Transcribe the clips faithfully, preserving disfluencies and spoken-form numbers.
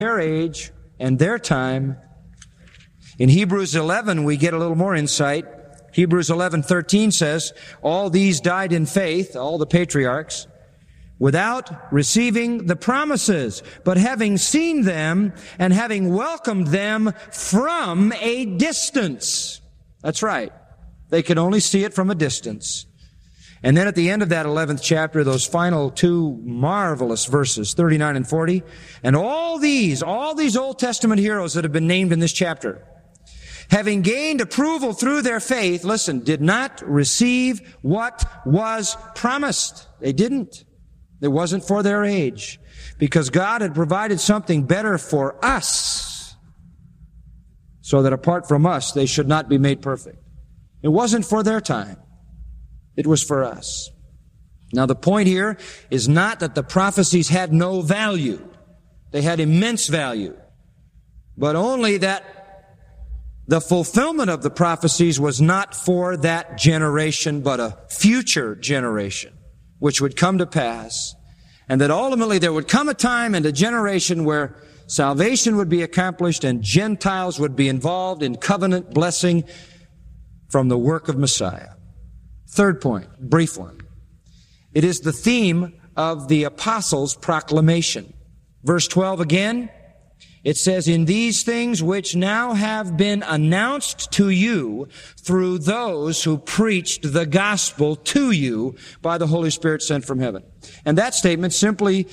their age and their time. In Hebrews eleven, we get a little more insight. Hebrews eleven thirteen says, all these died in faith, all the patriarchs, without receiving the promises, but having seen them and having welcomed them from a distance. That's right. They could only see it from a distance. And then at the end of that eleventh chapter, those final two marvelous verses, thirty-nine and forty, and all these, all these Old Testament heroes that have been named in this chapter, having gained approval through their faith, listen, did not receive what was promised. They didn't. It wasn't for their age, because God had provided something better for us, so that apart from us, they should not be made perfect. It wasn't for their time. It was for us. Now the point here is not that the prophecies had no value. They had immense value. But only that the fulfillment of the prophecies was not for that generation, but a future generation, which would come to pass. And that ultimately there would come a time and a generation where salvation would be accomplished and Gentiles would be involved in covenant blessing from the work of Messiah. Third point, brief one. It is the theme of the apostles' proclamation. Verse twelve again, it says, in these things which now have been announced to you through those who preached the gospel to you by the Holy Spirit sent from heaven. And that statement simply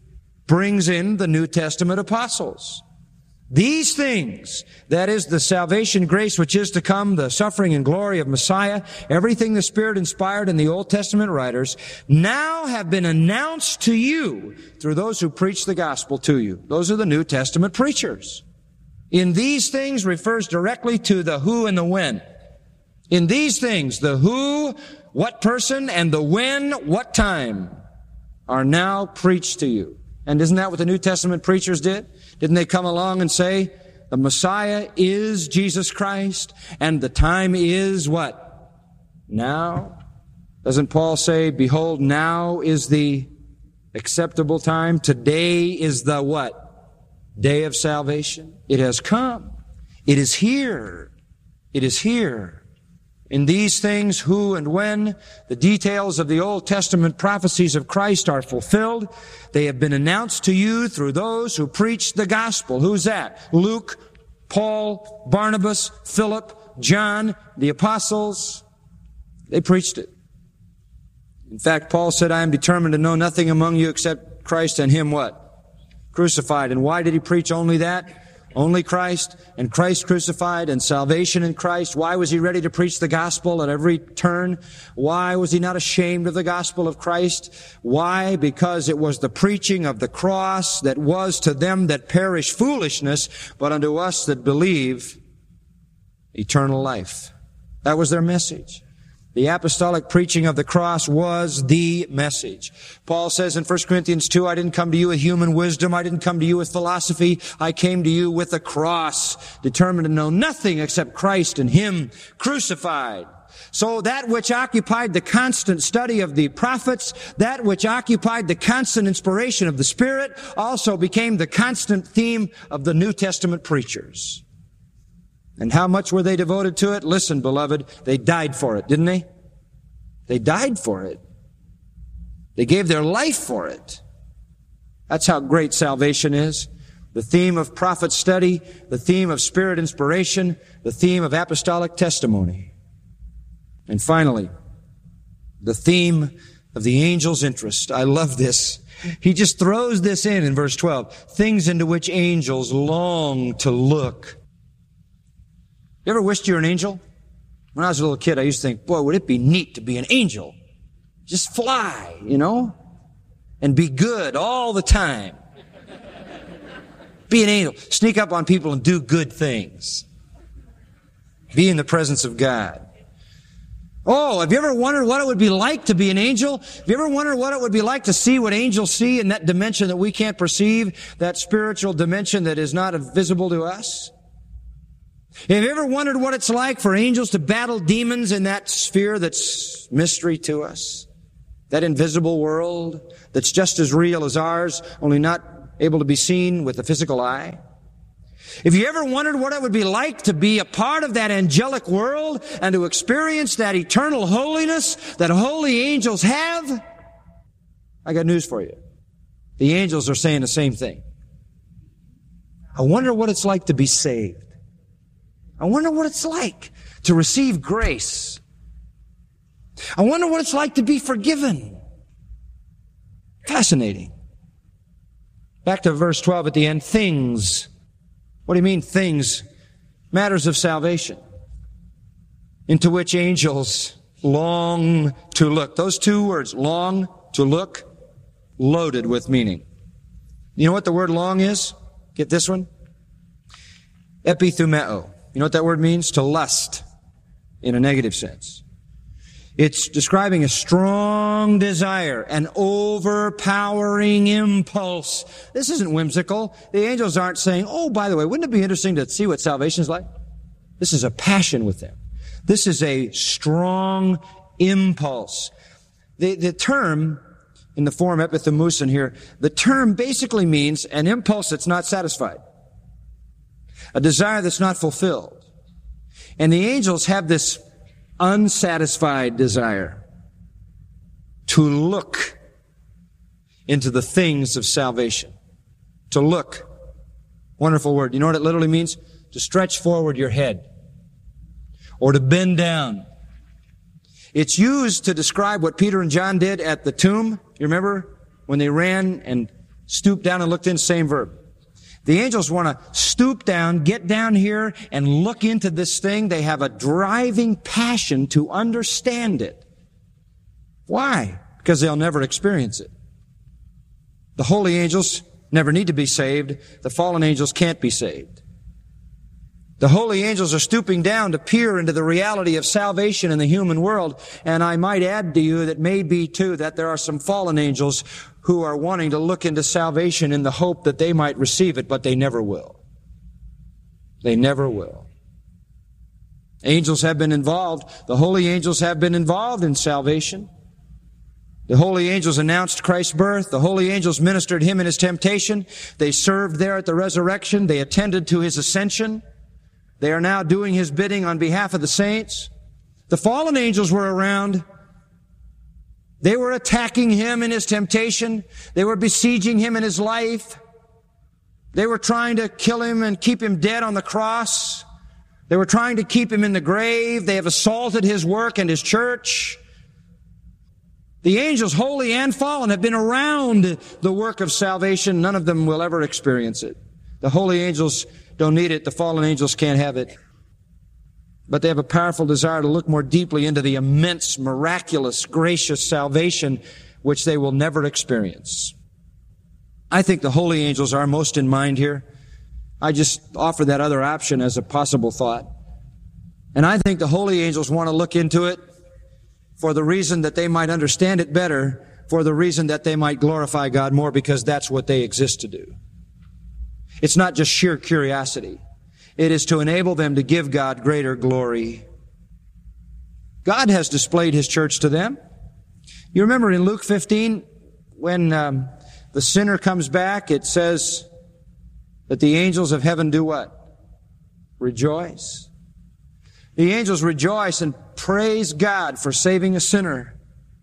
brings in the New Testament apostles. These things, that is the salvation grace which is to come, the suffering and glory of Messiah, everything the Spirit inspired in the Old Testament writers, now have been announced to you through those who preach the gospel to you. Those are the New Testament preachers. In these things refers directly to the who and the when. In these things, the who, what person, and the when, what time, are now preached to you. And isn't that what the New Testament preachers did? Didn't they come along and say, the Messiah is Jesus Christ, and the time is what? Now? Doesn't Paul say, behold, now is the acceptable time? Today is the what? Day of salvation. It has come. It is here. It is here. In these things, who and when the details of the Old Testament prophecies of Christ are fulfilled, they have been announced to you through those who preach the gospel. Who's that? Luke, Paul, Barnabas, Philip, John, the apostles. They preached it. In fact, Paul said, I am determined to know nothing among you except Christ and Him what? Crucified. And why did he preach only that? Only Christ and Christ crucified and salvation in Christ. Why was he ready to preach the gospel at every turn? Why was he not ashamed of the gospel of Christ? Why? Because it was the preaching of the cross that was to them that perish foolishness, but unto us that believe eternal life. That was their message. The apostolic preaching of the cross was the message. Paul says in First Corinthians two, I didn't come to you with human wisdom. I didn't come to you with philosophy. I came to you with the cross, determined to know nothing except Christ and Him crucified. So that which occupied the constant study of the prophets, that which occupied the constant inspiration of the Spirit, also became the constant theme of the New Testament preachers. And how much were they devoted to it? Listen, beloved, they died for it, didn't they? They died for it. They gave their life for it. That's how great salvation is. The theme of prophet study, the theme of Spirit inspiration, the theme of apostolic testimony. And finally, the theme of the angel's interest. I love this. He just throws this in in verse twelve. Things into which angels long to look. You ever wished you were an angel? When I was a little kid, I used to think, boy, would it be neat to be an angel. Just fly, you know, and be good all the time. Be an angel. Sneak up on people and do good things. Be in the presence of God. Oh, have you ever wondered what it would be like to be an angel? Have you ever wondered what it would be like to see what angels see in that dimension that we can't perceive, that spiritual dimension that is not visible to us? Have you ever wondered what it's like for angels to battle demons in that sphere that's mystery to us? That invisible world that's just as real as ours, only not able to be seen with the physical eye. If you ever wondered what it would be like to be a part of that angelic world and to experience that eternal holiness that holy angels have, I got news for you. The angels are saying the same thing. I wonder what it's like to be saved. I wonder what it's like to receive grace. I wonder what it's like to be forgiven. Fascinating. Back to verse twelve at the end. Things. What do you mean, things? Matters of salvation, into which angels long to look. Those two words, long to look, loaded with meaning. You know what the word long is? Get this one? Epithumeo. You know what that word means? To lust, in a negative sense. It's describing a strong desire, an overpowering impulse. This isn't whimsical. The angels aren't saying, oh, by the way, wouldn't it be interesting to see what salvation is like? This is a passion with them. This is a strong impulse. The, the term, in the form epithumusin here, the term basically means an impulse that's not satisfied. A desire that's not fulfilled. And the angels have this unsatisfied desire to look into the things of salvation. To look. Wonderful word. You know what it literally means? To stretch forward your head. Or to bend down. It's used to describe what Peter and John did at the tomb. You remember? When they ran and stooped down and looked in, same verb. The angels want to stoop down, get down here, and look into this thing. They have a driving passion to understand it. Why? Because they'll never experience it. The holy angels never need to be saved. The fallen angels can't be saved. The holy angels are stooping down to peer into the reality of salvation in the human world. And I might add to you that may be too that there are some fallen angels who are wanting to look into salvation in the hope that they might receive it, but they never will. They never will. Angels have been involved. The holy angels have been involved in salvation. The holy angels announced Christ's birth. The holy angels ministered him in his temptation. They served there at the resurrection. They attended to his ascension. They are now doing his bidding on behalf of the saints. The fallen angels were around. They were attacking him in his temptation. They were besieging him in his life. They were trying to kill him and keep him dead on the cross. They were trying to keep him in the grave. They have assaulted his work and his church. The angels, holy and fallen, have been around the work of salvation. None of them will ever experience it. The holy angels don't need it. The fallen angels can't have it. But they have a powerful desire to look more deeply into the immense, miraculous, gracious salvation which they will never experience. I think the holy angels are most in mind here. I just offer that other option as a possible thought. And I think the holy angels want to look into it for the reason that they might understand it better, for the reason that they might glorify God more, because that's what they exist to do. It's not just sheer curiosity. It is to enable them to give God greater glory. God has displayed his church to them. You remember in Luke fifteen, when um, the sinner comes back, it says that the angels of heaven do what? Rejoice. The angels rejoice and praise God for saving a sinner.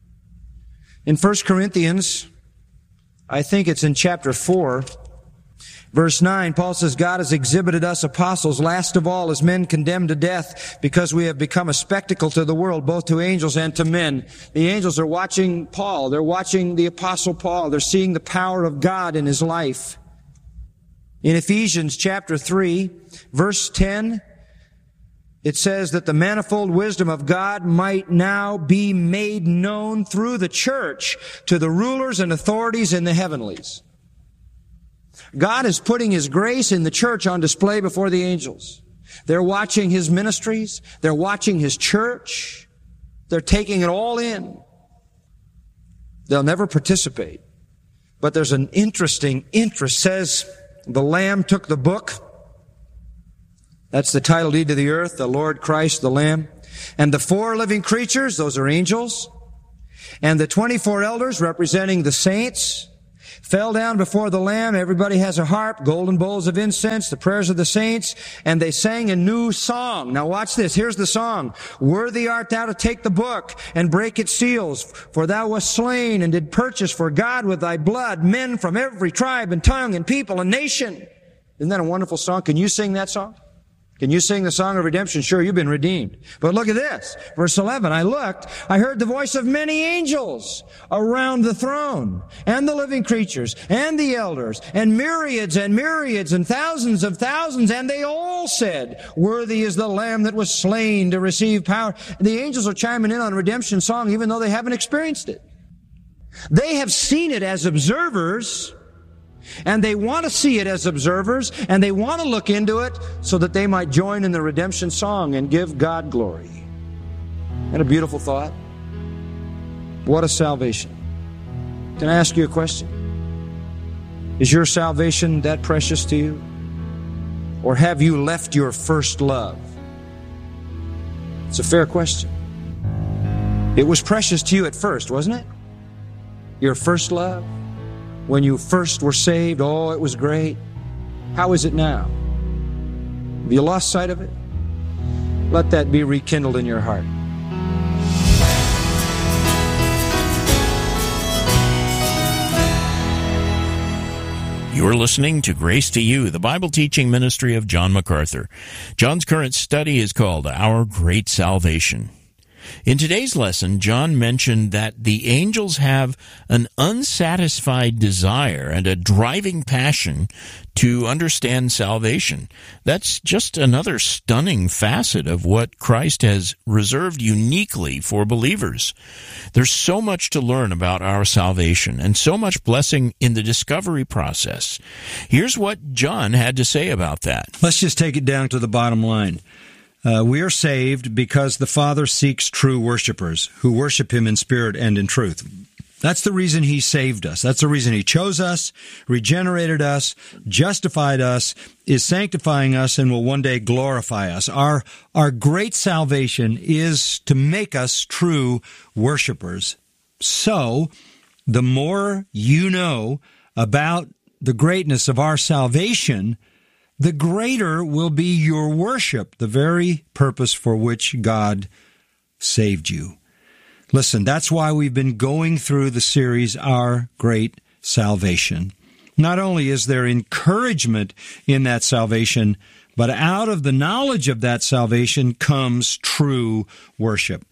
In First Corinthians, I think it's in chapter four, verse nine, Paul says, God has exhibited us apostles, last of all, as men condemned to death, because we have become a spectacle to the world, both to angels and to men. The angels are watching Paul. They're watching the apostle Paul. They're seeing the power of God in his life. In Ephesians chapter three, verse ten, it says that the manifold wisdom of God might now be made known through the church to the rulers and authorities in the heavenlies. God is putting his grace in the church on display before the angels. They're watching his ministries. They're watching his church. They're taking it all in. They'll never participate. But there's an interesting interest. It says, the Lamb took the book. That's the title deed to the earth, the Lord Christ, the Lamb. And the four living creatures, those are angels. And the twenty-four elders representing the saints, fell down before the Lamb. Everybody has a harp, golden bowls of incense, the prayers of the saints, and they sang a new song. Now watch this. Here's the song. Worthy art thou to take the book and break its seals, for thou wast slain and did purchase for God with thy blood men from every tribe and tongue and people and nation. Isn't that a wonderful song? Can you sing that song? Can you sing the song of redemption? Sure, you've been redeemed. But look at this. Verse eleven, I looked, I heard the voice of many angels around the throne, and the living creatures, and the elders, and myriads and myriads and thousands of thousands, and they all said, worthy is the Lamb that was slain to receive power. The angels are chiming in on redemption song even though they haven't experienced it. They have seen it as observers, and they want to see it as observers, and they want to look into it so that they might join in the redemption song and give God glory. And a beautiful thought. What a salvation. Can I ask you a question? Is your salvation that precious to you? Or have you left your first love? It's a fair question. It was precious to you at first, wasn't it? Your first love? When you first were saved, oh, it was great. How is it now? Have you lost sight of it? Let that be rekindled in your heart. You're listening to Grace to You, the Bible teaching ministry of John MacArthur. John's current study is called Our Great Salvation. In today's lesson, John mentioned that the angels have an unsatisfied desire and a driving passion to understand salvation. That's just another stunning facet of what Christ has reserved uniquely for believers. There's so much to learn about our salvation and so much blessing in the discovery process. Here's what John had to say about that. Let's just take it down to the bottom line. Uh, we are saved because the Father seeks true worshipers who worship Him in spirit and in truth. That's the reason He saved us. That's the reason He chose us, regenerated us, justified us, is sanctifying us, and will one day glorify us. Our, our great salvation is to make us true worshipers. So, the more you know about the greatness of our salvation, the greater will be your worship, the very purpose for which God saved you. Listen, that's why we've been going through the series, Our Great Salvation. Not only is there encouragement in that salvation, but out of the knowledge of that salvation comes true worship.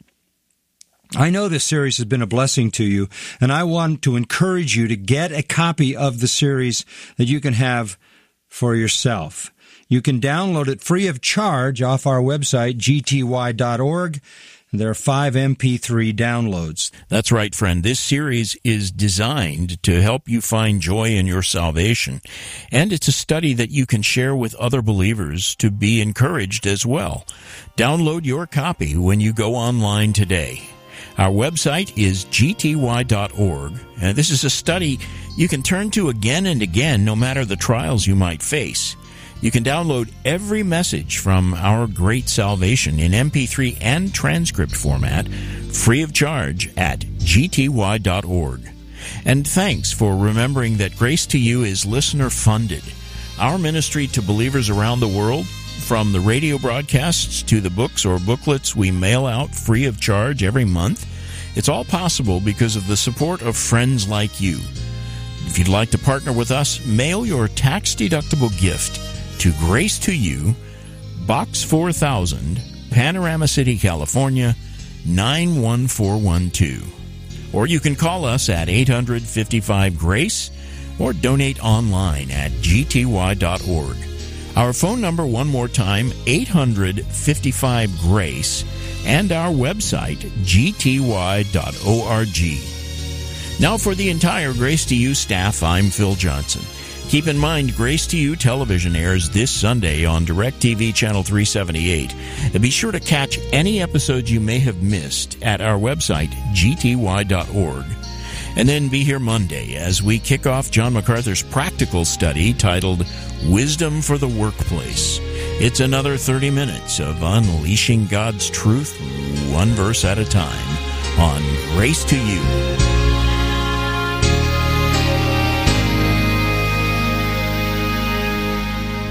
I know this series has been a blessing to you, and I want to encourage you to get a copy of the series that you can have for yourself. You can download it free of charge off our website, g t y dot org. There are five M P three downloads. That's right, friend. This series is designed to help you find joy in your salvation, and it's a study that you can share with other believers to be encouraged as well. Download your copy when you go online today. Our website is g t y dot org, and this is a study you can turn to again and again no matter the trials you might face. You can download every message from Our Great Salvation in M P three and transcript format free of charge at g t y dot org. And thanks for remembering that Grace to You is listener-funded. Our ministry to believers around the world, from the radio broadcasts to the books or booklets we mail out free of charge every month, it's all possible because of the support of friends like you. If you'd like to partner with us, mail your tax-deductible gift to Grace to You, Box four thousand, Panorama City, California, nine one four one two. Or you can call us at eight hundred fifty-five GRACE or donate online at g t y dot org. Our phone number, one more time, eight hundred fifty-five GRACE, and our website, g t y dot org. Now for the entire Grace to You staff, I'm Phil Johnson. Keep in mind, Grace to You television airs this Sunday on DirecTV Channel three seventy-eight. And be sure to catch any episodes you may have missed at our website, g t y dot org. And then be here Monday as we kick off John MacArthur's practical study titled Wisdom for the Workplace. It's another thirty minutes of unleashing God's truth, one verse at a time, on Grace to You.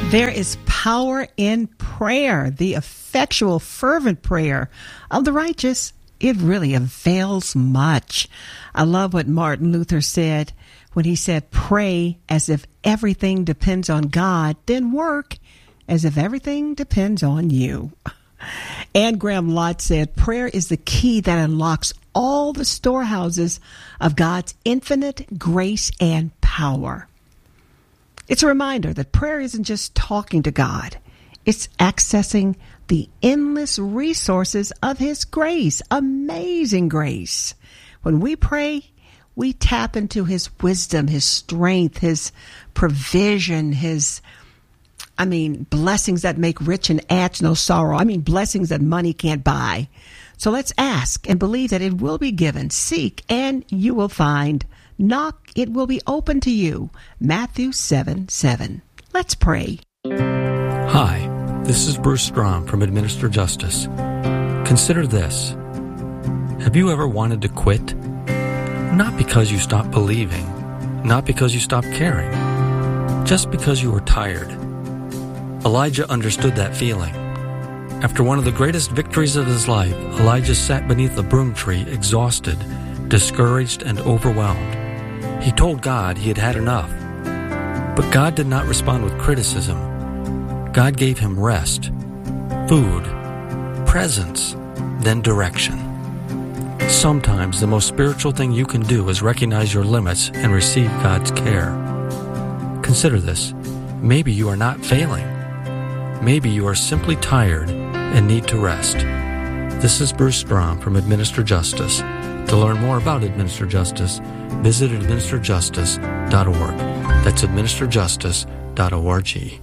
There is power in prayer, the effectual, fervent prayer of the righteous. It really avails much. I love what Martin Luther said when he said, pray as if everything depends on God, then work as if everything depends on you. Anne Graham Lotz said, prayer is the key that unlocks all the storehouses of God's infinite grace and power. It's a reminder that prayer isn't just talking to God. It's accessing the endless resources of His grace, amazing grace. When we pray, we tap into His wisdom, His strength, His provision, His, I mean, blessings that make rich and adds no sorrow. I mean, blessings that money can't buy. So let's ask and believe that it will be given. Seek and you will find. Knock, it will be open to you. Matthew seven seven. Let's pray. Hi, this is Bruce Strom from Administer Justice. Consider this. Have you ever wanted to quit? Not because you stopped believing, not because you stopped caring, just because you were tired. Elijah understood that feeling. After one of the greatest victories of his life, Elijah sat beneath a broom tree, exhausted, discouraged, and overwhelmed. He told God he had had enough. But God did not respond with criticism. God gave him rest, food, presence, then direction. Sometimes the most spiritual thing you can do is recognize your limits and receive God's care. Consider this. Maybe you are not failing. Maybe you are simply tired and need to rest. This is Bruce Strom from Administer Justice. To learn more about Administer Justice, visit administer justice dot org. That's administer justice dot org.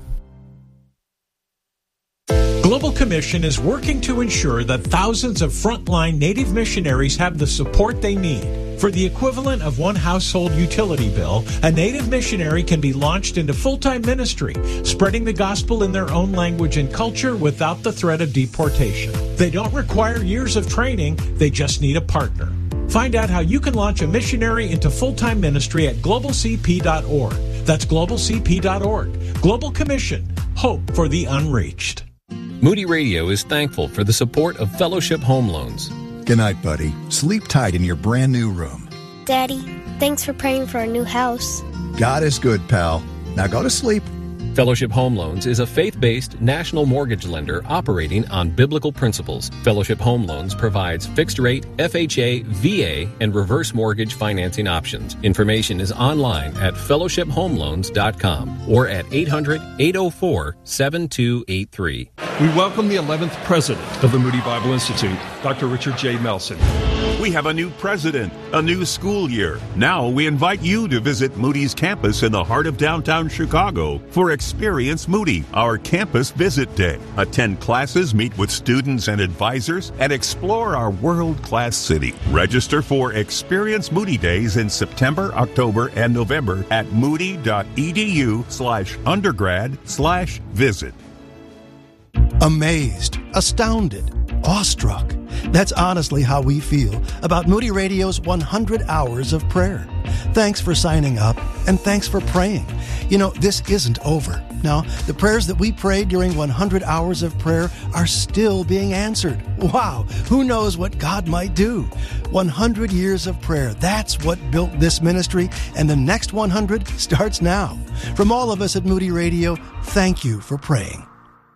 Global Commission is working to ensure that thousands of frontline Native missionaries have the support they need. For the equivalent of one household utility bill, a Native missionary can be launched into full-time ministry, spreading the gospel in their own language and culture without the threat of deportation. They don't require years of training, they just need a partner. Find out how you can launch a missionary into full-time ministry at global c p dot org. That's global c p dot org. Global Commission. Hope for the unreached. Moody Radio is thankful for the support of Fellowship Home Loans. Good night, buddy. Sleep tight in your brand new room. Daddy, thanks for praying for our new house. God is good, pal. Now go to sleep. Fellowship Home Loans is a faith-based national mortgage lender operating on biblical principles. Fellowship Home Loans provides fixed-rate, F H A, V A, and reverse mortgage financing options. Information is online at fellowship home loans dot com or at eight hundred, eight oh four, seven two eight three. We welcome the eleventh president of the Moody Bible Institute, Doctor Richard J. Melson. We have a new president, a new school year. Now we invite you to visit Moody's campus in the heart of downtown Chicago for Experience Moody, our campus visit day. Attend classes, meet with students and advisors, and explore our world-class city. Register for Experience Moody Days in September, October, and November at moody.edu slash undergrad slash visit. Amazed, astounded, awestruck. That's honestly how we feel about Moody Radio's one hundred hours of prayer. Thanks for signing up, and thanks for praying. You know, this isn't over. Now, the prayers that we prayed during one hundred hours of prayer are still being answered. Wow, who knows what God might do? one hundred years of prayer, that's what built this ministry, and the next one hundred starts now. From all of us at Moody Radio, thank you for praying.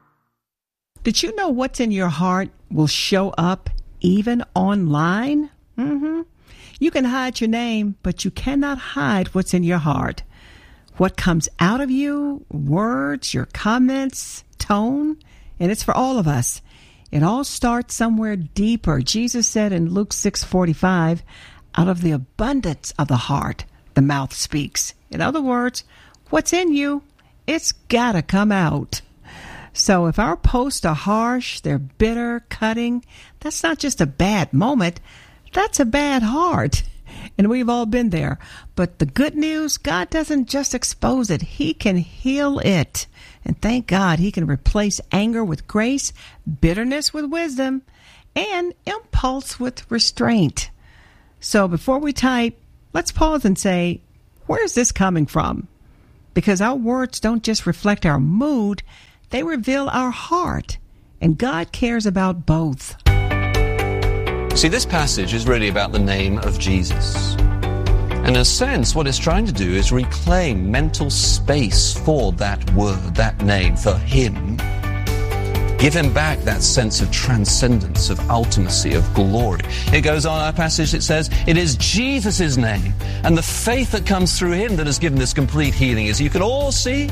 Did you know what's in your heart will show up even online? Mm-hmm. You can hide your name, but you cannot hide what's in your heart. What comes out of you, words, your comments, tone, and it's for all of us. It all starts somewhere deeper. Jesus said in Luke six forty-five, out of the abundance of the heart, the mouth speaks. In other words, what's in you, it's gotta come out. So if our posts are harsh, they're bitter, cutting, that's not just a bad moment, that's a bad heart. And we've all been there. But the good news, God doesn't just expose it. He can heal it. And thank God he can replace anger with grace, bitterness with wisdom, and impulse with restraint. So before we type, let's pause and say, where is this coming from? because our words don't just reflect our mood, they reveal our heart. And God cares about both. See, this passage is really about the name of Jesus. In a sense, what it's trying to do is reclaim mental space for that word, that name, for Him. Give Him back that sense of transcendence, of ultimacy, of glory. It goes on, our passage, it says, it is Jesus' name and the faith that comes through Him that has given this complete healing. As you can all see,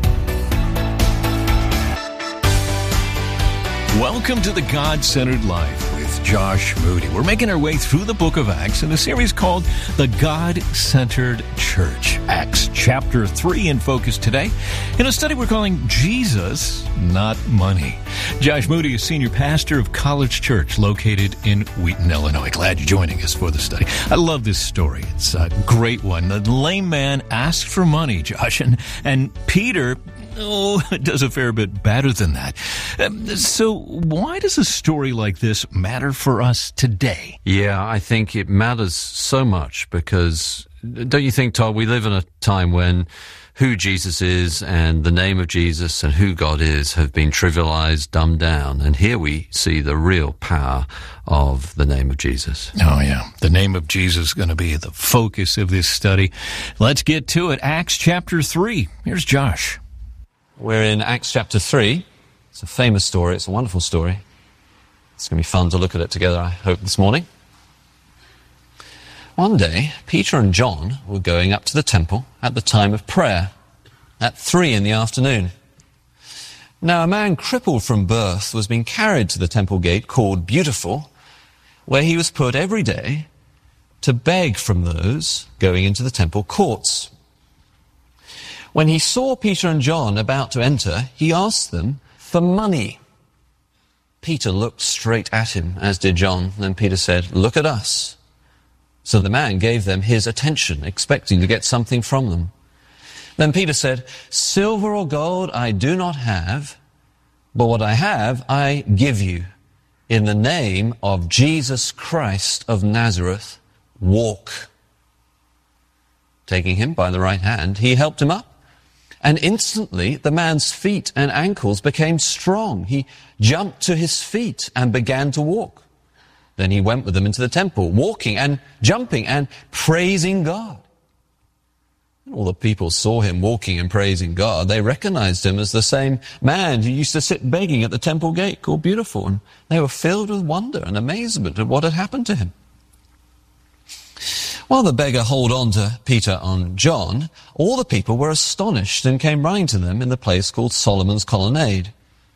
welcome to the God-Centered Life with Josh Moody. We're making our way through the book of Acts in a series called The God-Centered Church. Acts chapter three in focus today in a study we're calling Jesus, Not Money. Josh Moody is senior pastor of College Church located in Wheaton, Illinois. Glad you're joining us for the study. I love this story. It's a great one. The lame man asked for money, Josh, and, and Peter... Oh, it does a fair bit better than that. Um, so why does a story like this matter for us today? Yeah, I think it matters so much because, don't you think, Todd, we live in a time when who Jesus is and the name of Jesus and who God is have been trivialized, dumbed down. And here we see the real power of the name of Jesus. Oh, yeah. The name of Jesus is going to be the focus of this study. Let's get to it. Acts chapter three. Here's Josh. We're in Acts chapter three. It's a famous story. It's a wonderful story. It's going to be fun to look at it together, I hope, this morning. One day, Peter and John were going up to the temple at the time of prayer, at three in the afternoon. Now, a man crippled from birth was being carried to the temple gate called Beautiful, where he was put every day to beg from those going into the temple courts. When he saw Peter and John about to enter, he asked them for money. Peter looked straight at him, as did John. Then Peter said, "Look at us." So the man gave them his attention, expecting to get something from them. Then Peter said, "Silver or gold I do not have, but what I have I give you. In the name of Jesus Christ of Nazareth, walk." Taking him by the right hand, he helped him up. And instantly the man's feet and ankles became strong. He jumped to his feet and began to walk. Then he went with them into the temple, walking and jumping and praising God. When all the people saw him walking and praising God, they recognized him as the same man who used to sit begging at the temple gate called Beautiful. And they were filled with wonder and amazement at what had happened to him. While the beggar held on to Peter and John, all the people were astonished and came running to them in the place called Solomon's Colonnade.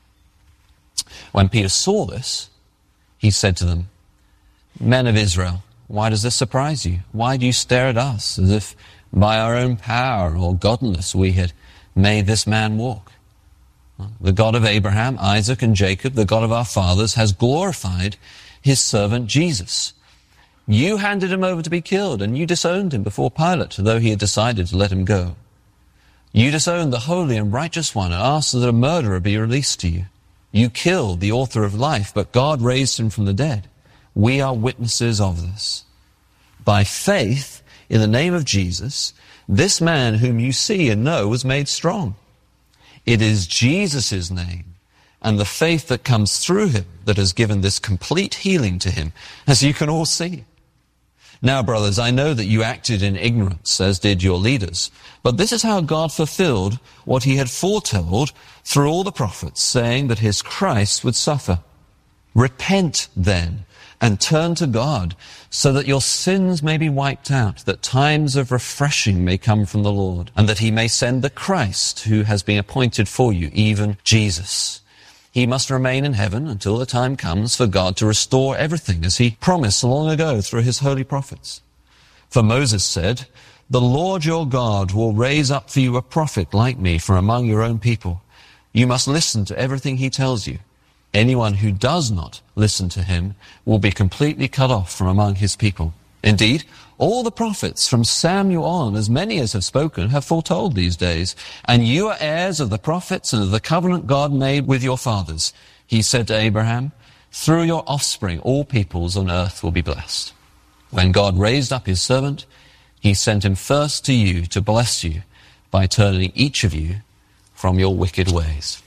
When Peter saw this, he said to them, "Men of Israel, why does this surprise you? Why do you stare at us as if by our own power or godliness we had made this man walk? The God of Abraham, Isaac, and Jacob, the God of our fathers, has glorified his servant Jesus. You handed him over to be killed, and you disowned him before Pilate, though he had decided to let him go. You disowned the holy and righteous one and asked that a murderer be released to you. You killed the author of life, but God raised him from the dead. We are witnesses of this. By faith, in the name of Jesus, this man whom you see and know was made strong. It is Jesus' name and the faith that comes through him that has given this complete healing to him, as you can all see. Now, brothers, I know that you acted in ignorance, as did your leaders. But this is how God fulfilled what he had foretold through all the prophets, saying that his Christ would suffer. Repent, then, and turn to God, so that your sins may be wiped out, that times of refreshing may come from the Lord, and that he may send the Christ who has been appointed for you, even Jesus. He must remain in heaven until the time comes for God to restore everything, as he promised long ago through his holy prophets. For Moses said, "The Lord your God will raise up for you a prophet like me from among your own people. You must listen to everything he tells you. Anyone who does not listen to him will be completely cut off from among his people." Indeed, all the prophets from Samuel on, as many as have spoken, have foretold these days. And you are heirs of the prophets and of the covenant God made with your fathers. He said to Abraham, "Through your offspring all peoples on earth will be blessed." When God raised up his servant, he sent him first to you to bless you, by turning each of you from your wicked ways.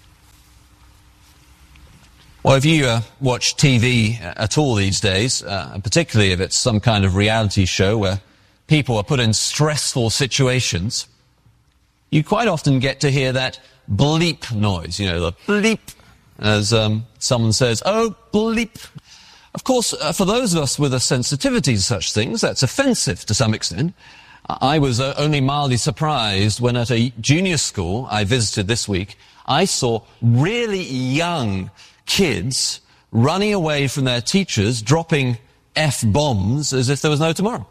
Well, if you uh, watch T V at all these days, uh, particularly if it's some kind of reality show where people are put in stressful situations, you quite often get to hear that bleep noise, you know, the bleep, as um, someone says, oh, bleep. Of course, uh, for those of us with a sensitivity to such things, that's offensive to some extent. I was uh, only mildly surprised when at a junior school I visited this week, I saw really young kids running away from their teachers, dropping F-bombs as if there was no tomorrow.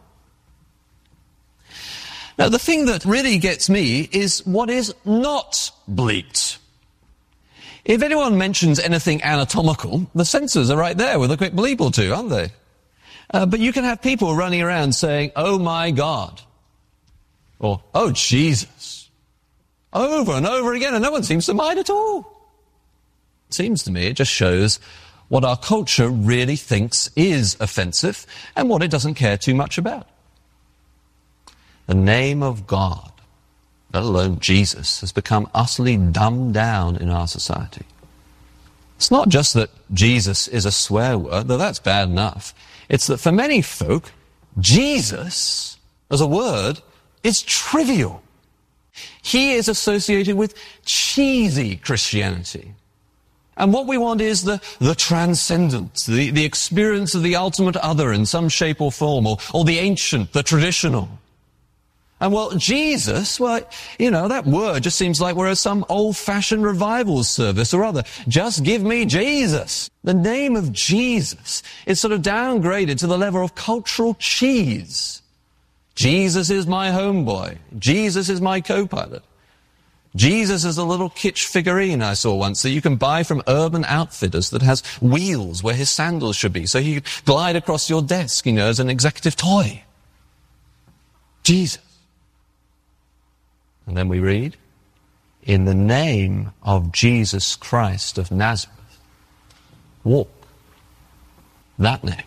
Now, the thing that really gets me is what is not bleeped. If anyone mentions anything anatomical, the censors are right there with a quick bleep or two, aren't they? Uh, but you can have people running around saying, oh my God, or oh Jesus, over and over again, and no one seems to mind at all. It seems to me it just shows what our culture really thinks is offensive and what it doesn't care too much about. The name of God, let alone Jesus, has become utterly dumbed down in our society. It's not just that Jesus is a swear word, though that's bad enough. It's that for many folk, Jesus, as a word, is trivial. He is associated with cheesy Christianity. And what we want is the, the transcendent, the, the experience of the ultimate other in some shape or form, or, or the ancient, the traditional. And well, Jesus, well, you know, that word just seems like we're at some old-fashioned revival service or other. Just give me Jesus. The name of Jesus is sort of downgraded to the level of cultural cheese. Jesus is my homeboy. Jesus is my co-pilot. Jesus is a little kitsch figurine I saw once that you can buy from Urban Outfitters that has wheels where his sandals should be, so he could glide across your desk, you know, as an executive toy. Jesus. And then we read, in the name of Jesus Christ of Nazareth, walk. That name.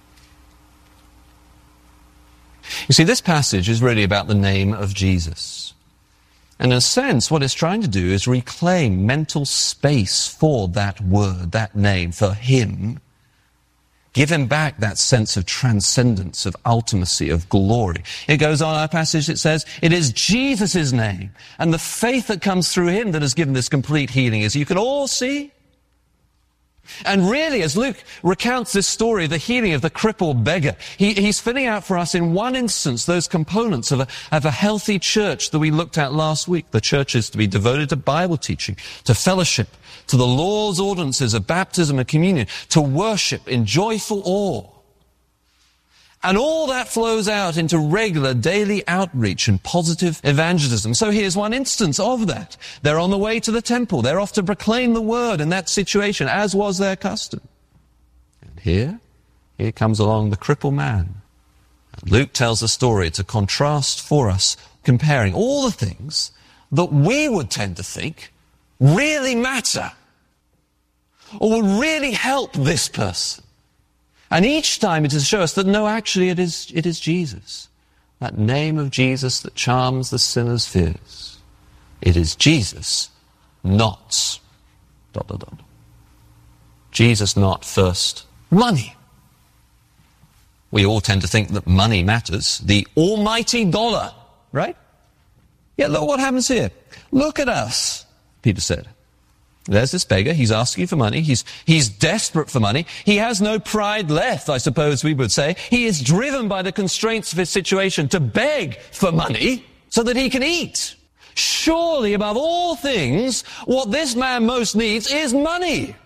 You see, this passage is really about the name of Jesus. And in a sense, what it's trying to do is reclaim mental space for that word, that name, for him. Give him back that sense of transcendence, of ultimacy, of glory. It goes on, our passage, it says, it is Jesus' name and the faith that comes through him that has given this complete healing, as you can all see. And really, as Luke recounts this story of the healing of the crippled beggar, he, he's filling out for us in one instance those components of a, of a healthy church that we looked at last week. The church is to be devoted to Bible teaching, to fellowship, to the law's ordinances of baptism and communion, to worship in joyful awe. And all that flows out into regular daily outreach and positive evangelism. So here's one instance of that. They're on the way to the temple. They're off to proclaim the word in that situation, as was their custom. And here, here comes along the crippled man. And Luke tells the story to contrast for us, comparing all the things that we would tend to think really matter or would really help this person. And each time it is to show us that no, actually it is, it is Jesus. That name of Jesus that charms the sinner's fears. It is Jesus, not, dot, dot, dot. Jesus, not first, money. We all tend to think that money matters. The almighty dollar, right? Yeah, look what happens here. Look at us, Peter said. There's this beggar, he's asking for money, he's, he's desperate for money, he has no pride left, I suppose we would say. He is driven by the constraints of his situation to beg for money so that he can eat. Surely, above all things, what this man most needs is money.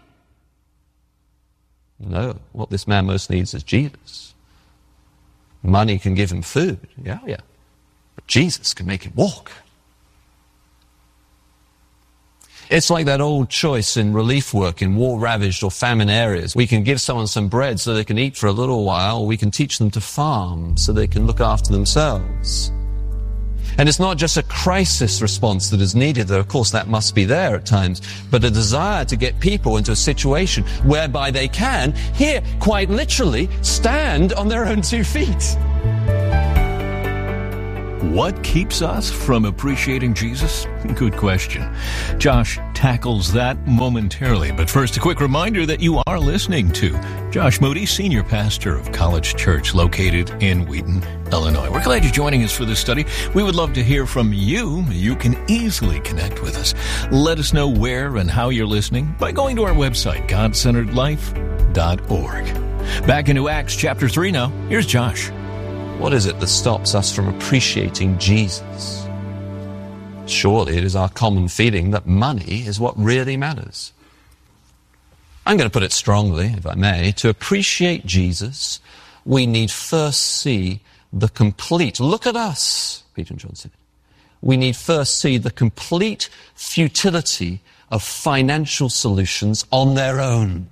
No, what this man most needs is Jesus. Money can give him food, yeah, yeah, but Jesus can make him walk. It's like that old choice in relief work in war-ravaged or famine areas. We can give someone some bread so they can eat for a little while, or we can teach them to farm so they can look after themselves. And it's not just a crisis response that is needed, though of course that must be there at times, but a desire to get people into a situation whereby they can, here, quite literally, stand on their own two feet. What keeps us from appreciating Jesus? Good question. Josh tackles that momentarily, but first a quick reminder that you are listening to Josh Moody, Senior Pastor of College Church located in Wheaton, Illinois. We're glad you're joining us for this study. We would love to hear from you. You can easily connect with us. Let us know where and how you're listening by going to our website, god centered life dot org. Back into Acts chapter three now. Here's Josh. What is it that stops us from appreciating Jesus? Surely it is our common feeling that money is what really matters. I'm going to put it strongly, if I may. To appreciate Jesus, we need first see the complete. Look at us, Peter and John said. We need first see the complete futility of financial solutions on their own.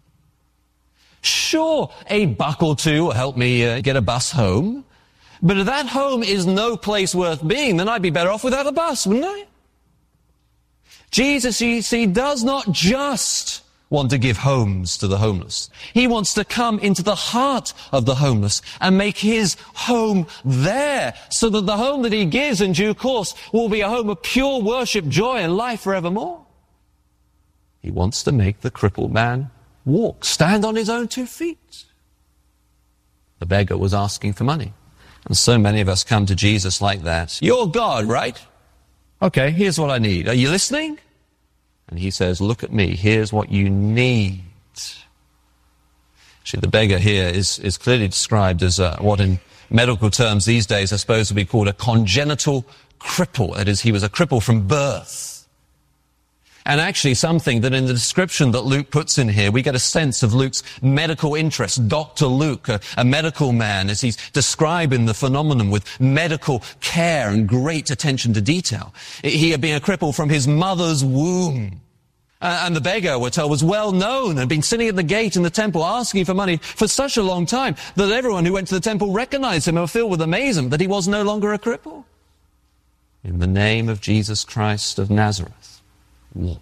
Sure, a buck or two will help me uh, get a bus home. But if that home is no place worth being, then I'd be better off without a bus, wouldn't I? Jesus, you see, does not just want to give homes to the homeless. He wants to come into the heart of the homeless and make his home there, so that the home that he gives in due course will be a home of pure worship, joy, and life forevermore. He wants to make the crippled man walk, stand on his own two feet. The beggar was asking for money. And so many of us come to Jesus like that. You're God, right? Okay, here's what I need. Are you listening? And he says, look at me. Here's what you need. Actually, the beggar here is, is clearly described as uh, what in medical terms these days I suppose would be called a congenital cripple. That is, he was a cripple from birth. And actually something that in the description that Luke puts in here, we get a sense of Luke's medical interest. Doctor Luke, a, a medical man, as he's describing the phenomenon with medical care and great attention to detail. He had been a cripple from his mother's womb. Uh, and the beggar, we're told, was well known and had been sitting at the gate in the temple asking for money for such a long time that everyone who went to the temple recognized him and were filled with amazement that he was no longer a cripple. In the name of Jesus Christ of Nazareth, walk.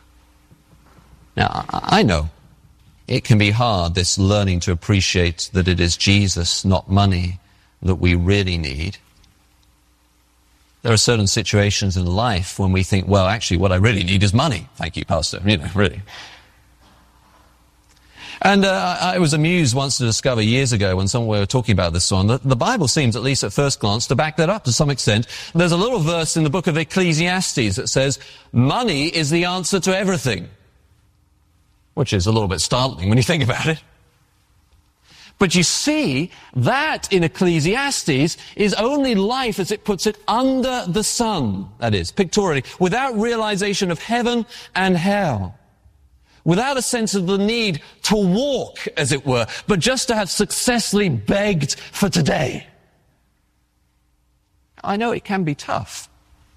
Now, I know it can be hard, this learning to appreciate that it is Jesus, not money, that we really need. There are certain situations in life when we think, well, actually, what I really need is money. Thank you, Pastor. You know, really. And uh, I was amused once to discover years ago when someone were talking about this one, that the Bible seems, at least at first glance, to back that up to some extent. There's a little verse in the book of Ecclesiastes that says, money is the answer to everything. Which is a little bit startling when you think about it. But you see, that in Ecclesiastes is only life, as it puts it, under the sun, that is, pictorially, without realization of heaven and hell. Without a sense of the need to walk, as it were, but just to have successfully begged for today. I know it can be tough.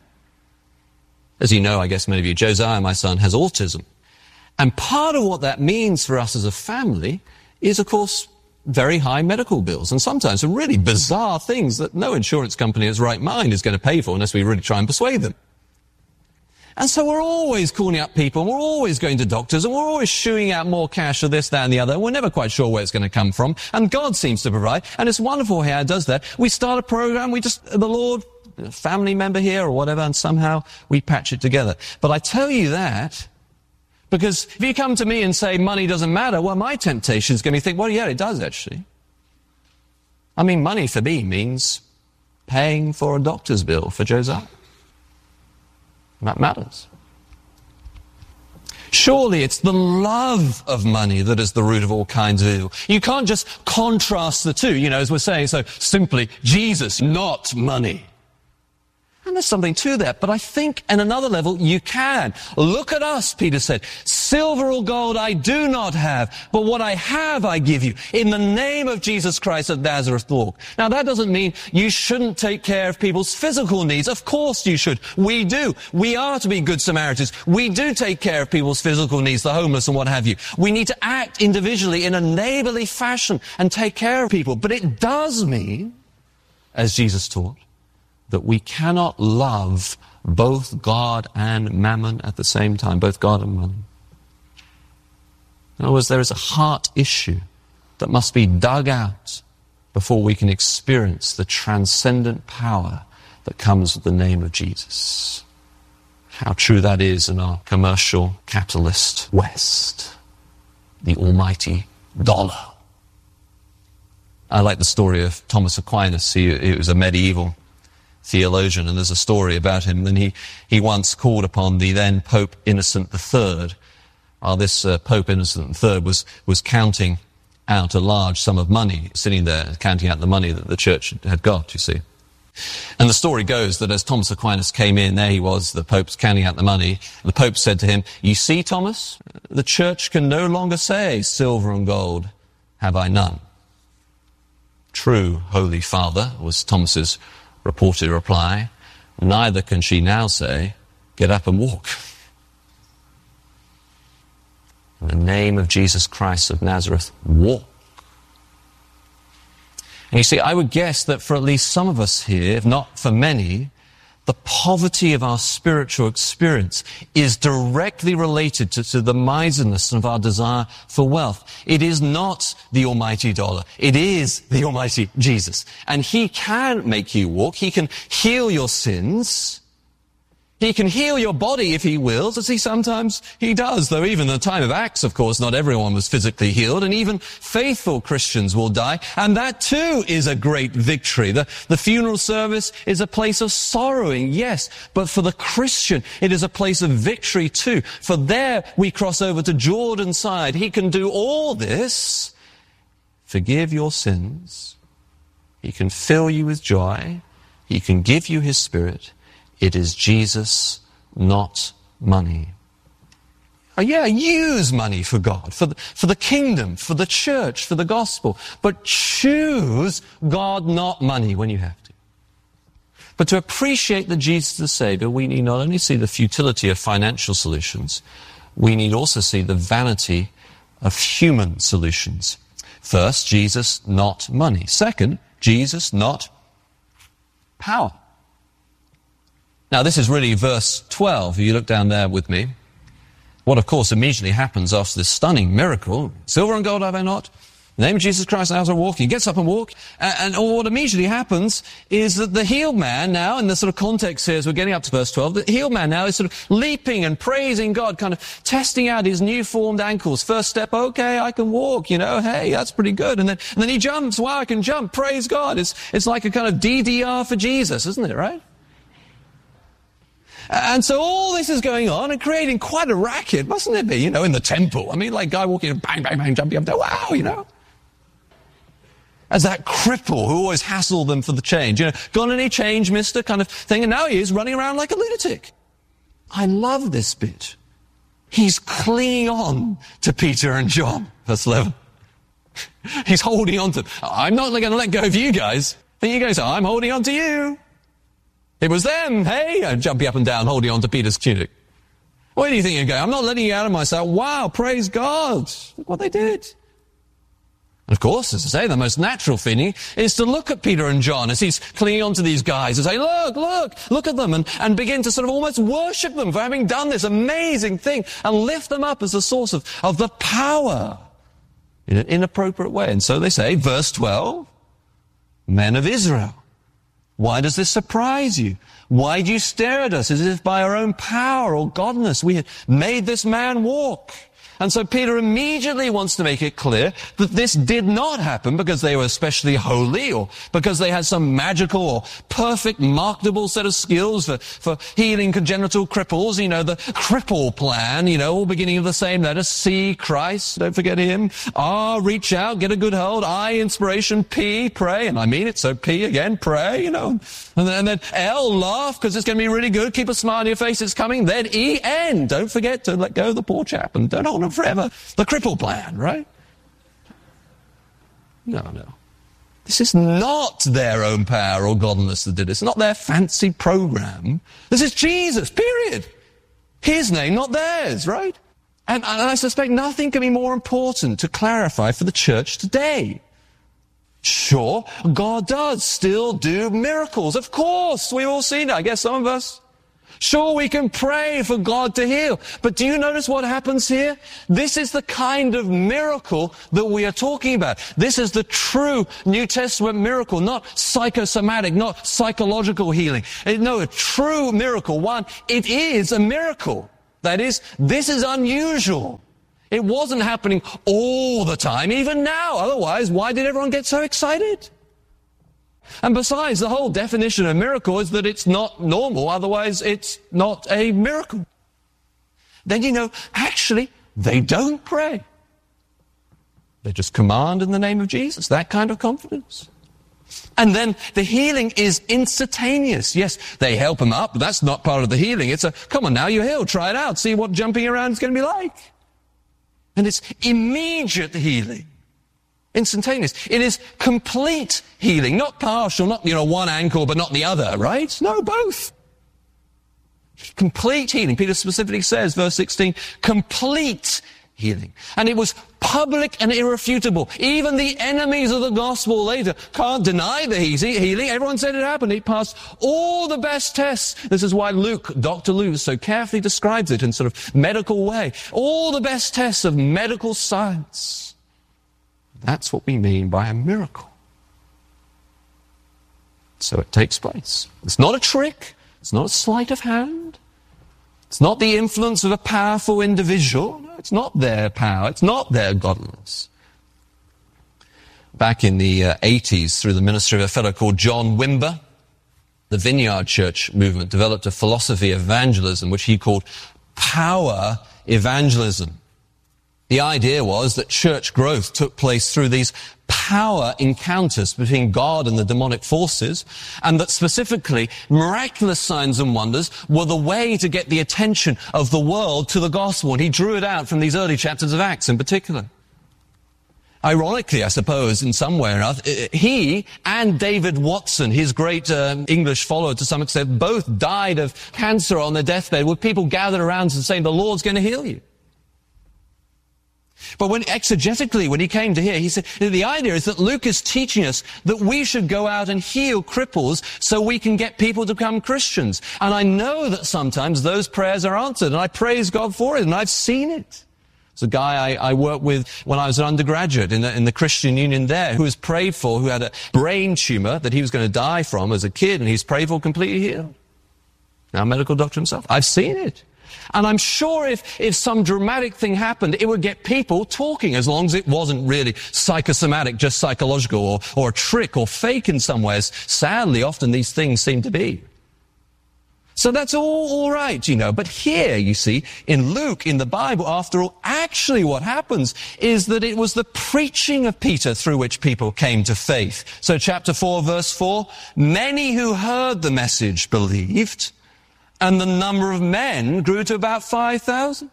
As you know, I guess many of you, Josiah, my son, has autism. And part of what that means for us as a family is, of course, very high medical bills. And sometimes some really bizarre things that no insurance company in its right mind is going to pay for unless we really try and persuade them. And so we're always calling up people, and we're always going to doctors, and we're always shooing out more cash for this, that, and the other. And we're never quite sure where it's going to come from. And God seems to provide. And it's wonderful how He does that. We start a program, we just, the Lord, a family member here or whatever, and somehow we patch it together. But I tell you that because if you come to me and say money doesn't matter, well, my temptation is going to be think, well, yeah, it does actually. I mean, money for me means paying for a doctor's bill for Josiah. That matters. Surely it's the love of money that is the root of all kinds of evil. You can't just contrast the two, you know, as we're saying, so simply, Jesus, not money. And there's something to that, but I think at another level you can. Look at us, Peter said. Silver or gold I do not have, but what I have I give you. In the name of Jesus Christ of Nazareth, walk. Now that doesn't mean you shouldn't take care of people's physical needs. Of course you should. We do. We are to be good Samaritans. We do take care of people's physical needs, the homeless and what have you. We need to act individually in a neighborly fashion and take care of people. But it does mean, as Jesus taught, that we cannot love both God and mammon at the same time, both God and money. In other words, there is a heart issue that must be dug out before we can experience the transcendent power that comes with the name of Jesus. How true that is in our commercial capitalist West. The almighty dollar. I like the story of Thomas Aquinas. He, he was a medieval theologian, and there's a story about him. And he, he once called upon the then Pope Innocent the Third. Uh, this uh, Pope Innocent the Third was, was counting out a large sum of money, sitting there counting out the money that the church had got, you see. And the story goes that as Thomas Aquinas came in, there he was, the Pope's counting out the money. The Pope said to him, "You see, Thomas, the church can no longer say, 'Silver and gold have I none.'" "True, Holy Father," was Thomas's reported reply. "Neither can she now say, 'Get up and walk.'" In the name of Jesus Christ of Nazareth, walk. And you see, I would guess that for at least some of us here, if not for many, the poverty of our spiritual experience is directly related to, to the miserliness of our desire for wealth. It is not the almighty dollar. It is the almighty Jesus. And he can make you walk. He can heal your sins. He can heal your body if he wills, as he sometimes he does, though even in the time of Acts, of course, not everyone was physically healed, and even faithful Christians will die, and that too is a great victory. The, the funeral service is a place of sorrowing, yes, but for the Christian, it is a place of victory too. For there we cross over to Jordan's side. He can do all this, forgive your sins, he can fill you with joy, he can give you his Spirit. It is Jesus, not money. Oh, yeah, use money for God, for the, for the kingdom, for the church, for the gospel. But choose God, not money, when you have to. But to appreciate that Jesus is the Savior, we need not only see the futility of financial solutions, we need also see the vanity of human solutions. First, Jesus, not money. Second, Jesus, not power. Now, this is really verse twelve. If you look down there with me, what, of course, immediately happens after this stunning miracle, "Silver and gold have I not. In the name of Jesus Christ, now as I walk," he gets up and walks. And, and what immediately happens is that the healed man now, in the sort of context here as we're getting up to verse twelve, the healed man now is sort of leaping and praising God, kind of testing out his new-formed ankles. First step, okay, I can walk, you know, hey, that's pretty good. And then, and then he jumps, wow, I can jump, praise God. It's, it's like a kind of D D R for Jesus, isn't it, right? And so all this is going on and creating quite a racket, mustn't it be, you know, in the temple? I mean, like guy walking, bang, bang, bang, jumping up there, wow, you know. As that cripple who always hassled them for the change, you know, got any change, mister, kind of thing, and now he is running around like a lunatic. I love this bit. He's clinging on to Peter and John, verse eleven. He's holding on to them. I'm not going to let go of you guys. Then you go, so I'm holding on to you. It was them, hey, I'm jumping up and down, holding on to Peter's tunic. Where do you think you're going? I'm not letting you out of myself. Wow, praise God. Look what they did. And of course, as I say, the most natural feeling is to look at Peter and John as he's clinging on to these guys and say, look, look, look at them, and, and begin to sort of almost worship them for having done this amazing thing and lift them up as a source of, of the power in an inappropriate way. And so they say, verse twelve, men of Israel. Why does this surprise you? Why do you stare at us as if by our own power or godliness we had made this man walk? And so Peter immediately wants to make it clear that this did not happen because they were especially holy or because they had some magical or perfect marketable set of skills for, for healing congenital cripples. You know, the cripple plan, you know, all beginning of the same letter. C, Christ, don't forget him. R, reach out, get a good hold. I, inspiration. P, pray. And I mean it, so P again, pray, you know. And then, and then L, laugh, because it's going to be really good. Keep a smile on your face, it's coming. Then E, N, don't forget to let go of the poor chap and don't hold him forever. The cripple plan, right? No, no. This is not their own power or godliness that did it. It's not their fancy program. This is Jesus, period. His name, not theirs, right? And, and I suspect nothing can be more important to clarify for the church today. Sure, God does still do miracles. Of course, we've all seen it. I guess some of us. Sure, we can pray for God to heal. But do you notice what happens here? This is the kind of miracle that we are talking about. This is the true New Testament miracle, not psychosomatic, not psychological healing. No, a true miracle. One, it is a miracle. That is, this is unusual. It wasn't happening all the time, even now. Otherwise, why did everyone get so excited? And besides, the whole definition of miracle is that it's not normal, otherwise it's not a miracle. Then you know, actually, they don't pray. They just command in the name of Jesus, that kind of confidence. And then the healing is instantaneous. Yes, they help him up, but that's not part of the healing. It's a, come on now, you're healed, try it out, see what jumping around is going to be like. And it's immediate healing. Instantaneous. It is complete healing, not partial, not, you know, one ankle but not the other, right? No, both. Complete healing. Peter specifically says, verse sixteen, complete healing. And it was public and irrefutable. Even the enemies of the gospel later can't deny the healing. Everyone said it happened. It passed all the best tests. This is why Luke, Doctor Luke, so carefully describes it in sort of medical way. All the best tests of medical science. That's what we mean by a miracle. So it takes place. It's not a trick. It's not a sleight of hand. It's not the influence of a powerful individual. No, it's not their power. It's not their godliness. Back in the uh, eighties, through the ministry of a fellow called John Wimber, the Vineyard Church movement developed a philosophy of evangelism, which he called power evangelism. The idea was that church growth took place through these power encounters between God and the demonic forces, and that specifically miraculous signs and wonders were the way to get the attention of the world to the gospel. And he drew it out from these early chapters of Acts in particular. Ironically, I suppose, in some way or other, he and David Watson, his great um, English follower to some extent, both died of cancer on their deathbed with people gathered around and saying, the Lord's going to heal you. But when exegetically, when he came to here, he said, the idea is that Luke is teaching us that we should go out and heal cripples so we can get people to become Christians. And I know that sometimes those prayers are answered, and I praise God for it, and I've seen it. There's a guy I, I worked with when I was an undergraduate in the, in the Christian Union there, who was prayed for, who had a brain tumor that he was going to die from as a kid, and he's prayed for, completely healed. Now a medical doctor himself. I've seen it. And I'm sure if, if some dramatic thing happened, it would get people talking, as long as it wasn't really psychosomatic, just psychological, or, or a trick or fake in some ways. Sadly, often these things seem to be. So that's all, all right, you know. But here, you see, in Luke, in the Bible, after all, actually what happens is that it was the preaching of Peter through which people came to faith. So chapter four, verse four, many who heard the message believed, and the number of men grew to about five thousand.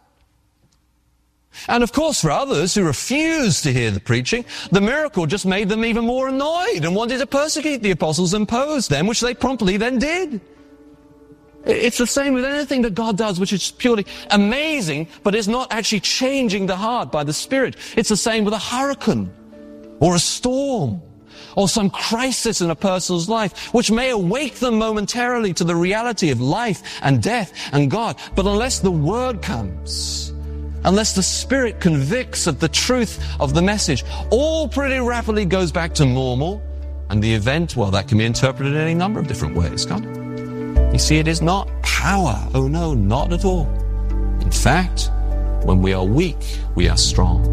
And of course, for others who refused to hear the preaching, the miracle just made them even more annoyed and wanted to persecute the apostles and oppose them, which they promptly then did. It's the same with anything that God does, which is purely amazing, but is not actually changing the heart by the Spirit. It's the same with a hurricane or a storm, or some crisis in a person's life, which may awake them momentarily to the reality of life and death and God. But unless the Word comes, unless the Spirit convicts of the truth of the message, all pretty rapidly goes back to normal. And the event, well, that can be interpreted in any number of different ways, can't it? You see, it is not power. Oh no, not at all. In fact, when we are weak, we are strong.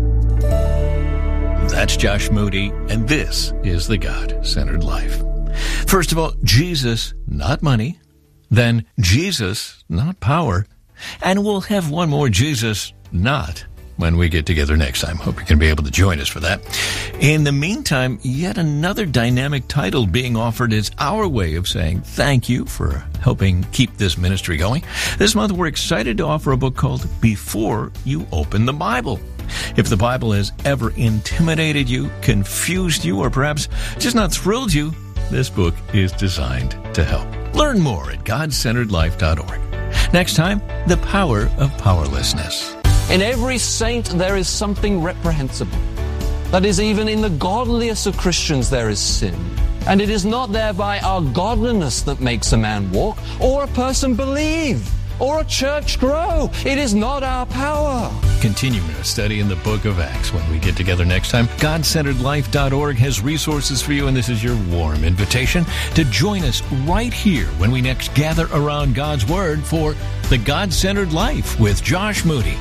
That's Josh Moody, and this is The God-Centered Life. First of all, Jesus, not money. Then Jesus, not power. And we'll have one more Jesus, not, when we get together next time. Hope you can be able to join us for that. In the meantime, yet another dynamic title being offered is our way of saying thank you for helping keep this ministry going. This month, we're excited to offer a book called Before You Open the Bible. If the Bible has ever intimidated you, confused you, or perhaps just not thrilled you, this book is designed to help. Learn more at god centered life dot org. Next time, the power of powerlessness. In every saint there is something reprehensible. That is, even in the godliest of Christians there is sin. And it is not thereby our godliness that makes a man walk, or a person believe, or a church grow. It is not our power. Continuing our study in the book of Acts when we get together next time. God Centered Life dot org has resources for you, and this is your warm invitation to join us right here when we next gather around God's Word for The God-Centered Life with Josh Moody.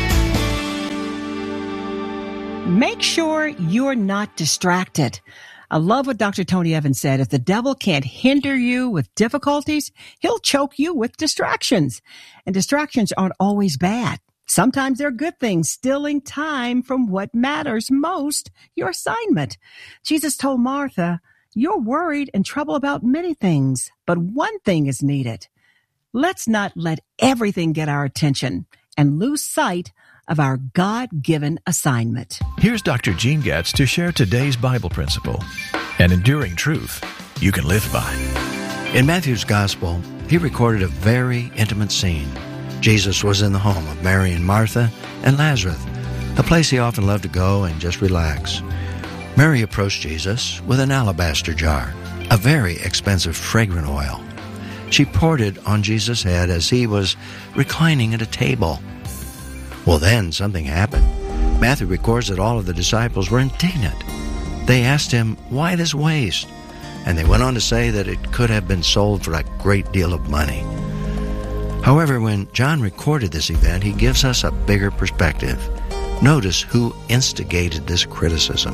Make sure you're not distracted. I love what Doctor Tony Evans said. If the devil can't hinder you with difficulties, he'll choke you with distractions. And distractions aren't always bad. Sometimes they're good things, stealing time from what matters most, your assignment. Jesus told Martha, you're worried and troubled about many things, but one thing is needed. Let's not let everything get our attention and lose sight of our God-given assignment. Here's Doctor Gene Getz to share today's Bible principle, an enduring truth you can live by. In Matthew's Gospel, he recorded a very intimate scene. Jesus was in the home of Mary and Martha and Lazarus, a place he often loved to go and just relax. Mary approached Jesus with an alabaster jar, a very expensive fragrant oil. She poured it on Jesus' head as he was reclining at a table. Well, then something happened. Matthew records that all of the disciples were indignant. They asked him, why this waste? And they went on to say that it could have been sold for a great deal of money. However, when John recorded this event, he gives us a bigger perspective. Notice who instigated this criticism.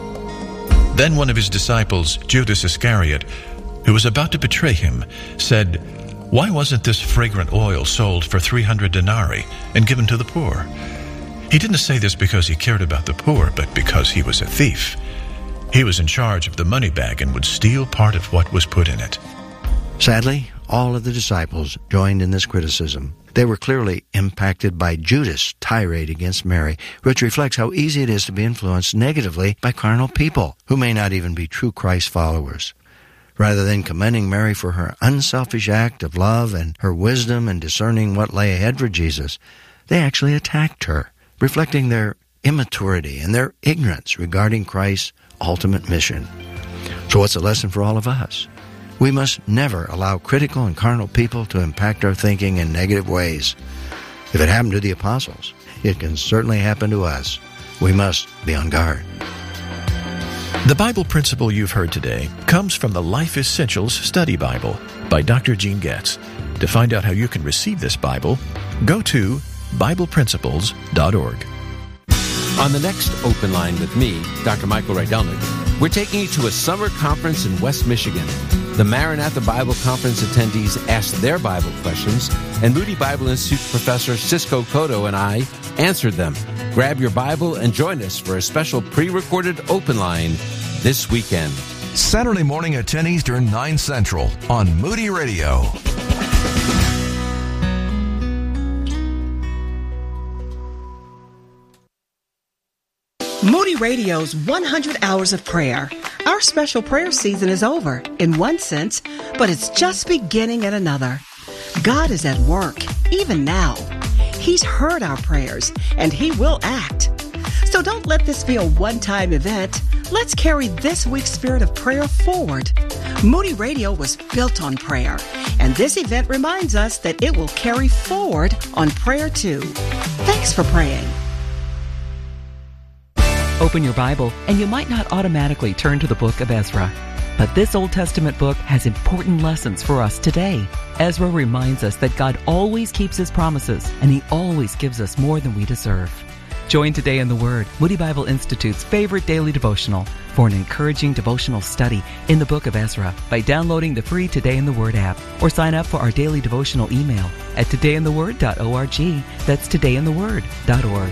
Then one of his disciples, Judas Iscariot, who was about to betray him, said, why wasn't this fragrant oil sold for three hundred denarii and given to the poor? He didn't say this because he cared about the poor, but because he was a thief. He was in charge of the money bag and would steal part of what was put in it. Sadly, all of the disciples joined in this criticism. They were clearly impacted by Judas' tirade against Mary, which reflects how easy it is to be influenced negatively by carnal people who may not even be true Christ followers. Rather than commending Mary for her unselfish act of love and her wisdom in discerning what lay ahead for Jesus, they actually attacked her, reflecting their immaturity and their ignorance regarding Christ's ultimate mission. So what's the lesson for all of us? We must never allow critical and carnal people to impact our thinking in negative ways. If it happened to the apostles, it can certainly happen to us. We must be on guard. The Bible principle you've heard today comes from the Life Essentials Study Bible by Doctor Gene Getz. To find out how you can receive this Bible, go to Bible Principles dot org. On the next Open Line with me, Doctor Michael Rydelnik, we're taking you to a summer conference in West Michigan. The Maranatha Bible Conference attendees asked their Bible questions, and Moody Bible Institute Professor Cisco Cotto and I answered them. Grab your Bible and join us for a special pre-recorded Open Line this weekend. Saturday morning at ten Eastern, nine Central on Moody Radio. Moody Radio's one hundred Hours of Prayer. Our special prayer season is over, in one sense, but it's just beginning in another. God is at work, even now. He's heard our prayers, and He will act. So don't let this be a one-time event. Let's carry this week's spirit of prayer forward. Moody Radio was built on prayer, and this event reminds us that it will carry forward on prayer too. Thanks for praying. Open your Bible, and you might not automatically turn to the book of Ezra. But this Old Testament book has important lessons for us today. Ezra reminds us that God always keeps His promises, and He always gives us more than we deserve. Join Today in the Word, Moody Bible Institute's favorite daily devotional, for an encouraging devotional study in the book of Ezra by downloading the free Today in the Word app, or sign up for our daily devotional email at today in the word dot org. That's today in the word dot org.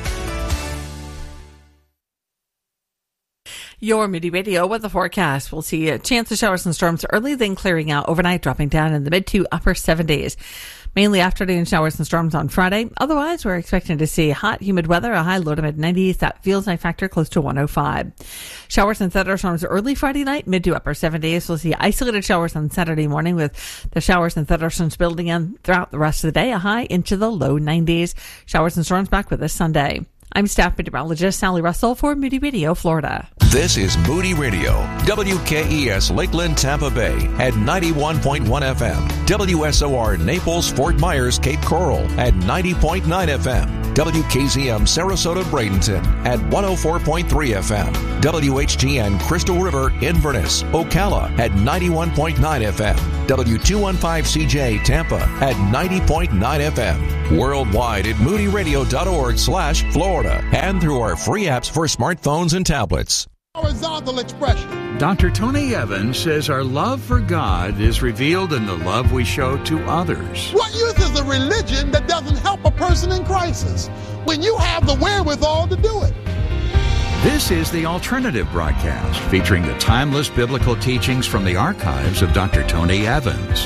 Your Moody Radio weather forecast. We'll see a chance of showers and storms early, then clearing out overnight, dropping down in the mid to upper seventies. Mainly afternoon showers and storms on Friday. Otherwise, we're expecting to see hot, humid weather, a high low to mid nineties. That feels night factor close to one oh five. Showers and thunderstorms early Friday night, mid to upper seventies. We'll see isolated showers on Saturday morning, with the showers and thunderstorms building in throughout the rest of the day, a high into the low nineties. Showers and storms back with us Sunday. I'm staff meteorologist Sally Russell for Moody Radio, Florida. This is Moody Radio, W K E S Lakeland, Tampa Bay at ninety-one point one F M, W S O R Naples, Fort Myers, Cape Coral at ninety point nine F M, W K Z M Sarasota, Bradenton at one oh four point three F M, W H G N Crystal River, Inverness, Ocala at ninety-one point nine F M, W two fifteen C J Tampa at ninety point nine F M, worldwide at moody radio dot org slash Florida, and through our free apps for smartphones and tablets. Horizontal expression. Doctor Tony Evans says our love for God is revealed in the love we show to others. What use is a religion that doesn't help a person in crisis when you have the wherewithal to do it? This is the Alternative Broadcast, featuring the timeless biblical teachings from the archives of Doctor Tony Evans.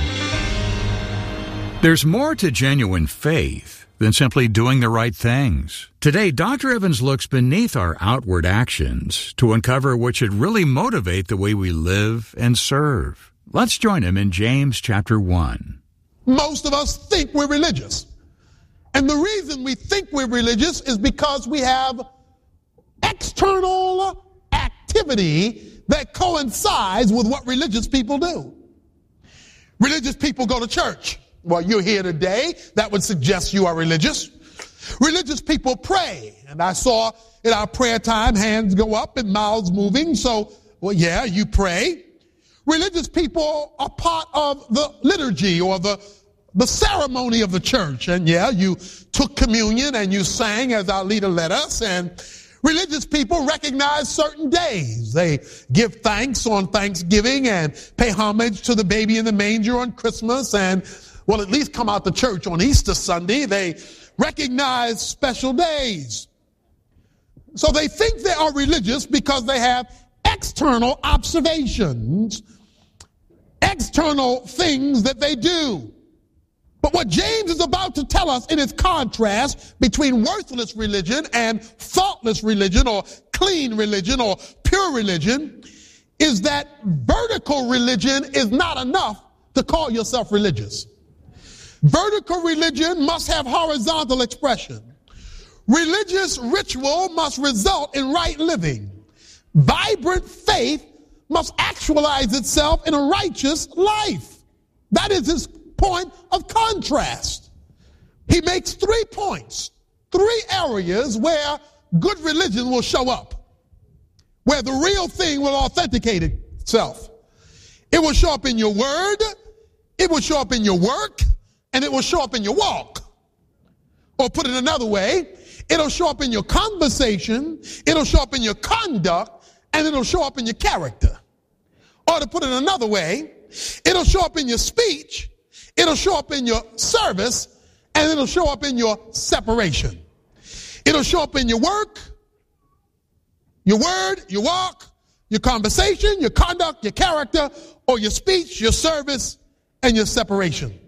There's more to genuine faith than simply doing the right things. Today, Doctor Evans looks beneath our outward actions to uncover what should really motivate the way we live and serve. Let's join him in James chapter one. Most of us think we're religious. And the reason we think we're religious is because we have external activity that coincides with what religious people do. Religious people go to church. Well, you're here today. That would suggest you are religious. Religious people pray. And I saw in our prayer time, hands go up and mouths moving. So, well, yeah, you pray. Religious people are part of the liturgy or the, the ceremony of the church. And yeah, you took communion and you sang as our leader led us. And religious people recognize certain days. They give thanks on Thanksgiving and pay homage to the baby in the manger on Christmas, and well, at least come out to church on Easter Sunday. They recognize special days. So they think they are religious because they have external observations, external things that they do. But what James is about to tell us in its contrast between worthless religion and faultless religion or clean religion or pure religion is that vertical religion is not enough to call yourself religious. Vertical religion must have horizontal expression. Religious ritual must result in right living. Vibrant faith must actualize itself in a righteous life. That is his point of contrast. He makes three points, three areas where good religion will show up, where the real thing will authenticate itself. It will show up in your word, it will show up in your work, and it will show up in your walk. Or put it another way, it'll show up in your conversation, it'll show up in your conduct, and it'll show up in your character. Or to put it another way, it'll show up in your speech, it'll show up in your service, and it'll show up in your separation. It'll show up in your work, your word, your walk, your conversation, your conduct, your character, or your speech, your service, and your separation.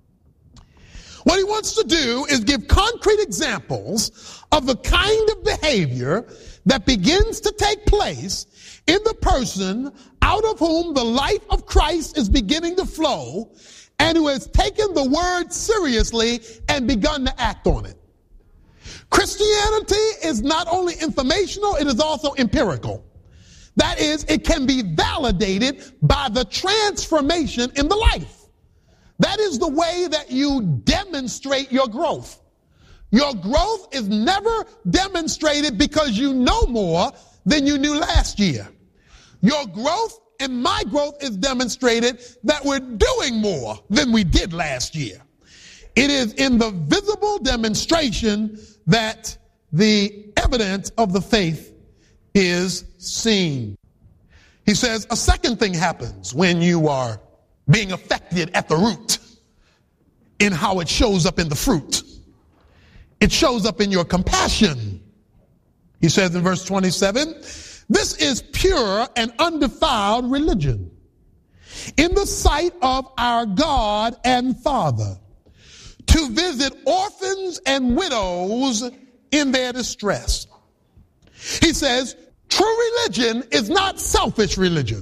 What he wants to do is give concrete examples of the kind of behavior that begins to take place in the person out of whom the life of Christ is beginning to flow, and who has taken the word seriously and begun to act on it. Christianity is not only informational, it is also empirical. That is, it can be validated by the transformation in the life. That is the way that you demonstrate your growth. Your growth is never demonstrated because you know more than you knew last year. Your growth and my growth is demonstrated that we're doing more than we did last year. It is in the visible demonstration that the evidence of the faith is seen. He says a second thing happens when you are being affected at the root in how it shows up in the fruit. It shows up in your compassion. He says in verse twenty-seven, this is pure and undefiled religion in the sight of our God and Father, to visit orphans and widows in their distress. He says, true religion is not selfish religion.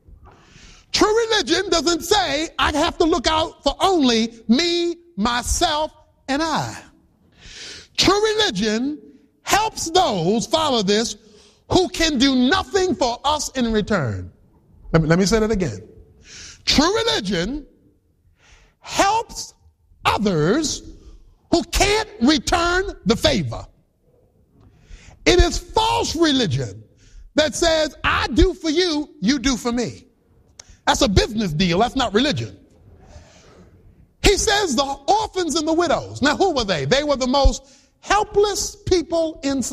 True religion doesn't say I have to look out for only me, myself, and I. True religion helps those, follow this, who can do nothing for us in return. Let me, let me say that again. True religion helps others who can't return the favor. It is false religion that says, I do for you, you do for me. That's a business deal. That's not religion. He says the orphans and the widows. Now, who were they? They were the most helpless people in society.